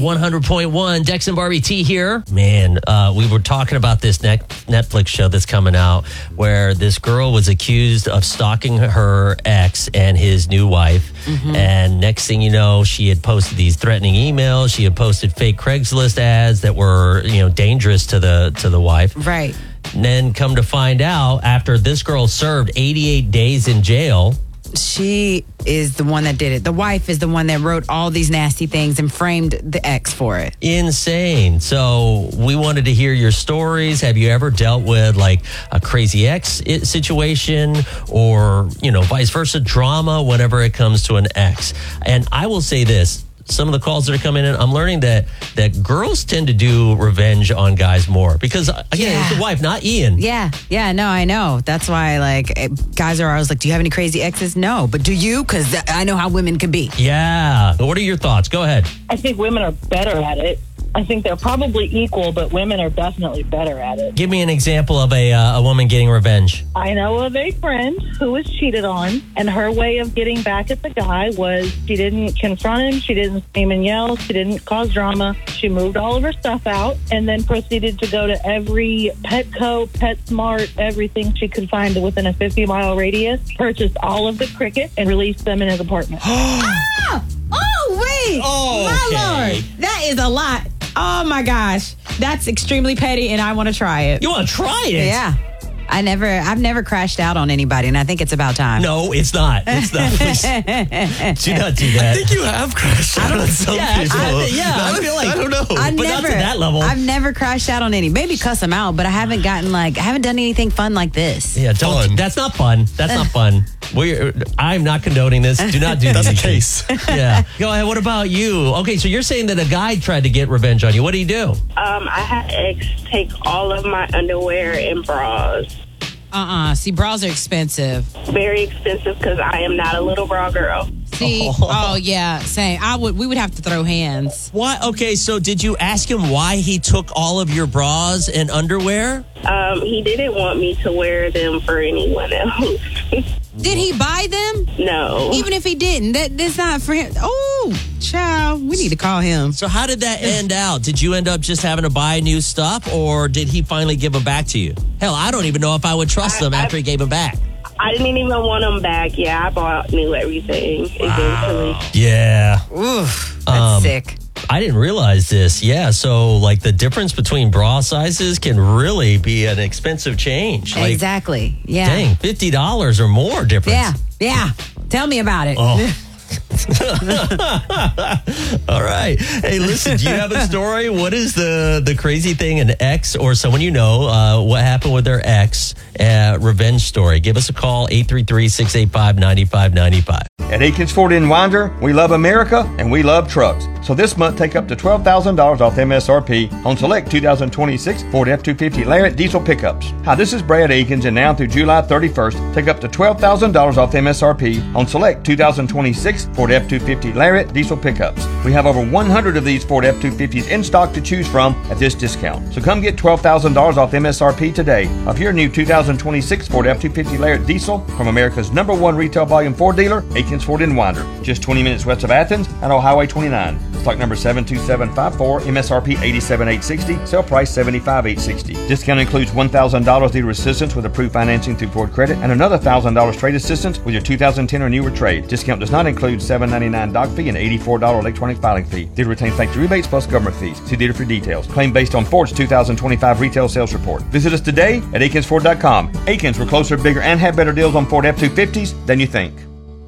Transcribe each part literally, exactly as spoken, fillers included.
one hundred point one. Dex and Barbie T here. Man, uh, we were talking about this net- Netflix show that's coming out where this girl was accused of stalking her ex and his new wife. Mm-hmm. And next thing you know, she had posted these threatening emails. She had posted fake Craigslist ads that were, you know, dangerous to the to the wife. Right. And then come to find out, after this girl served eighty-eight days in jail, she is the one that did it. The wife is the one that wrote all these nasty things and framed the ex for it. Insane. So we wanted to hear your stories. Have you ever dealt with like a crazy ex situation or, you know, vice versa drama whenever it comes to an ex? And I will say this. Some of the calls that are coming in, I'm learning that that girls tend to do revenge on guys more because, again, Yeah. it's the wife, not Ian. Yeah, yeah, no, I know. That's why, like, eh, guys are always like, do you have any crazy exes? No, but do you? Because I know how women can be. Yeah. What are your thoughts? Go ahead. I think women are better at it. I think they're probably equal, but women are definitely better at it. Give me an example of a uh, a woman getting revenge. I know of a friend who was cheated on, and her way of getting back at the guy was she didn't confront him, she didn't scream and yell, she didn't cause drama. She moved all of her stuff out and then proceeded to go to every Petco, PetSmart, everything she could find within a fifty-mile radius, purchased all of the cricket, and released them in his apartment. Ah! Oh, wait. Oh, my okay. Lord. That is a lot. Oh, my gosh. That's extremely petty, and I want to try it. You want to try it? Yeah. I never, I've never crashed out on anybody, and I think it's about time. No, it's not. It's not. Do not do that. I think you have crashed out on some yeah, people. I, yeah, I feel like I don't know. I but never, not to that level. I've never crashed out on any. Maybe cuss them out, but I haven't gotten like, I haven't done anything fun like this. Yeah, don't. Fun. That's not fun. That's not fun. We're, I'm not condoning this. Do not do That's these the things. case. Yeah. Go ahead. What about you? Okay, so you're saying that a guy tried to get revenge on you. What do you do? Um, I had ex take all of my underwear and bras. Uh-uh. See, bras are expensive. Very expensive because I am not a little bra girl. See? Oh. Oh, yeah. Same. I would. We would have to throw hands. What? Okay, so did you ask him why he took all of your bras and underwear? Um, he didn't want me to wear them for anyone else. Did he buy them? No. Even if he didn't, that that's not for him. Oh, child, we need to call him. So how did that end out? Did you end up just having to buy new stuff, or did he finally give them back to you? Hell, I don't even know if I would trust I, them after I, he gave them back. I didn't even want them back. Yeah, I bought new everything eventually. Yeah. Oof, that's Um, sick. I didn't realize this. Yeah, so like the difference between bra sizes can really be an expensive change. Like, Exactly. Yeah. dang, fifty dollars or more difference. Yeah. Yeah. Tell me about it. Oh. All right. Hey, listen, do you have a story? What is the, the crazy thing an ex or someone you know, uh, what happened with their ex, uh, revenge story? Give us a call, eight three three, six eight five, nine five nine five. At Akins Ford in Winder, we love America and we love trucks. So this month, take up to twelve thousand dollars off M S R P on select two thousand twenty-six Ford F two fifty Lariat diesel pickups. Hi, this is Brad Akins, and now through July thirty-first, take up to twelve thousand dollars off M S R P on select two thousand twenty-six Ford F two fifty Lariat diesel pickups. We have over one hundred of these Ford F two fifties in stock to choose from at this discount. So come get twelve thousand dollars off M S R P today of your new two thousand twenty-six Ford F two fifty Lariat diesel from America's number one retail volume Ford dealer, Akins Ford in Winder, just twenty minutes west of Athens and on Highway twenty-nine. Stock number seven two seven five four, M S R P eighty-seven thousand eight hundred sixty dollars, sale price seventy-five thousand eight hundred sixty dollars. Discount includes one thousand dollars dealer assistance with approved financing through Ford Credit and another one thousand dollars trade assistance with your two thousand ten or newer trade. Discount does not include seven ninety-nine doc fee and eighty-four dollars electronic filing fee. Dealer retains factory rebates plus government fees. See dealer for details. Claim based on Ford's two thousand twenty-five retail sales report. Visit us today at Akins Ford dot com. Akins, we're closer, bigger, and have better deals on Ford F two fifties than you think.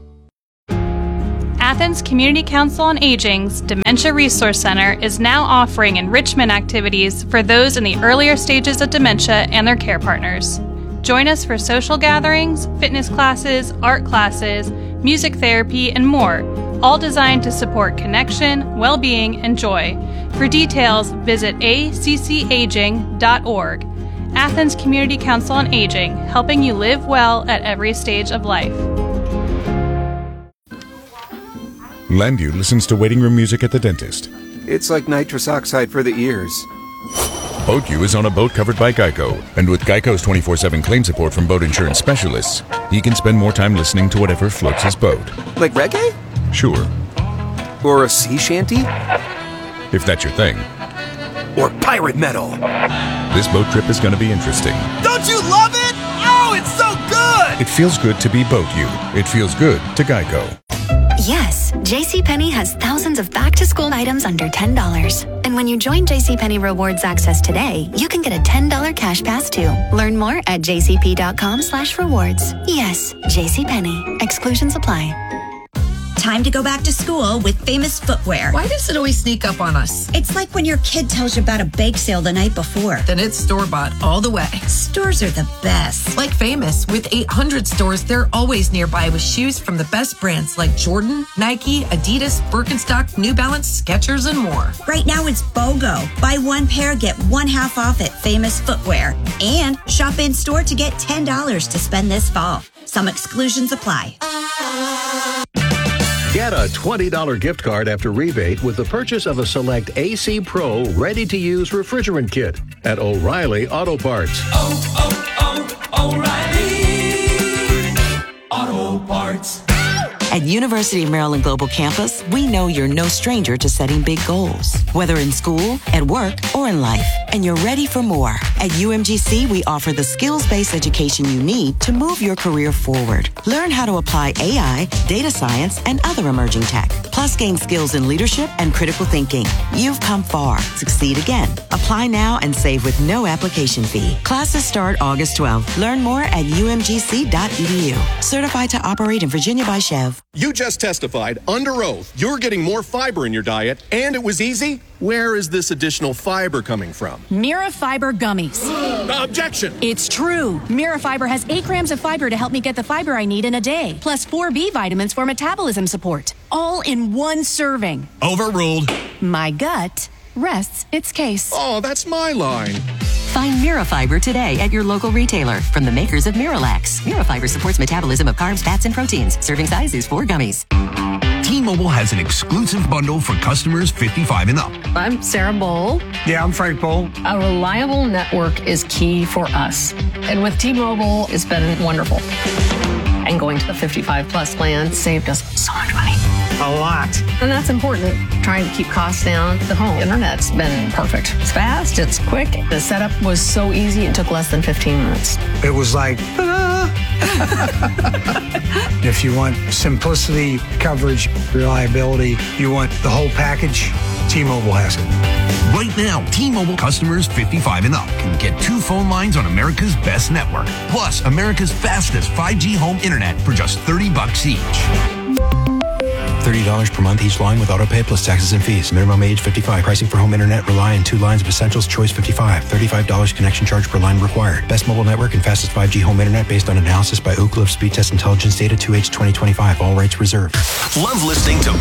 Athens Community Council on Aging's Dementia Resource Center is now offering enrichment activities for those in the earlier stages of dementia and their care partners. Join us for social gatherings, fitness classes, art classes, music therapy, and more, all designed to support connection, well-being, and joy. For details, visit a c c aging dot org. Athens Community Council on Aging, helping you live well at every stage of life. Landu listens to waiting room music at the dentist. It's like nitrous oxide for the ears. BoatU is on a boat covered by Geico, and with Geico's twenty-four seven claim support from boat insurance specialists, he can spend more time listening to whatever floats his boat. Like reggae? Sure. Or a sea shanty? if that's your thing. Or pirate metal. This boat trip is going to be interesting. Don't you love it? Oh, it's so good! It feels good to be Boat You. It feels good to Geico. Yes, JCPenney has thousands of back-to-school items under ten dollars. And when you join JCPenney Rewards Access today, you can get a ten dollars cash pass too. Learn more at jcp.com slash rewards. Yes, JCPenney. Exclusions apply. Time to go back to school with Famous Footwear. Why does it always sneak up on us? It's like when your kid tells you about a bake sale the night before. Then it's store-bought all the way. Stores are the best. Like Famous, with eight hundred stores, they're always nearby with shoes from the best brands like Jordan, Nike, Adidas, Birkenstock, New Balance, Skechers, and more. Right now it's BOGO. Buy one pair, get one half off at Famous Footwear. And shop in-store to get ten dollars to spend this fall. Some exclusions apply. Get a twenty dollars gift card after rebate with the purchase of a select A C Pro ready-to-use refrigerant kit at O'Reilly Auto Parts. Oh, oh, oh, O'Reilly Auto Parts. At University of Maryland Global Campus, we know you're no stranger to setting big goals, whether in school, at work, or in life, and you're ready for more. At U M G C, we offer the skills-based education you need to move your career forward. Learn how to apply A I, data science, and other emerging tech, plus gain skills in leadership and critical thinking. You've come far. Succeed again. Apply now and save with no application fee. Classes start August twelfth. Learn more at u m g c dot e d u. Certified to operate in Virginia by Chev. You just testified under oath you're getting more fiber in your diet, and it was easy. Where is this additional fiber coming from? Mira Fiber Gummies. Objection! It's true. Mira Fiber has eight grams of fiber to help me get the fiber I need in a day, plus four B vitamins for metabolism support, all in one serving. Overruled. My gut rests its case. Oh, that's my line. Find Mira Fiber today at your local retailer from the makers of Miralax. Mira Fiber supports metabolism of carbs, fats, and proteins. Serving size is four gummies. T-Mobile has an exclusive bundle for customers fifty-five and up. I'm Sarah Bowl. Yeah, I'm Frank Bowl. A reliable network is key for us. And with T-Mobile, it's been wonderful. And going to the fifty-five plus plan saved us so much money. A lot. And that's important. Trying to keep costs down. The home internet's been perfect. It's fast, it's quick. The setup was so easy, it took less than fifteen minutes. It was like, ah. If you want simplicity, coverage, reliability, you want the whole package, T-Mobile has it. Right now, T-Mobile customers fifty-five and up can get two phone lines on America's best network, plus America's fastest five G home internet for just thirty bucks each. thirty dollars per month each line with autopay plus taxes and fees. Minimum age fifty-five. Pricing for home internet rely on two lines of Essentials Choice fifty-five. thirty-five dollars connection charge per line required. Best mobile network and fastest five G home internet based on analysis by Ookla of Speed Test Intelligence Data two H twenty twenty-five. All rights reserved. Love listening to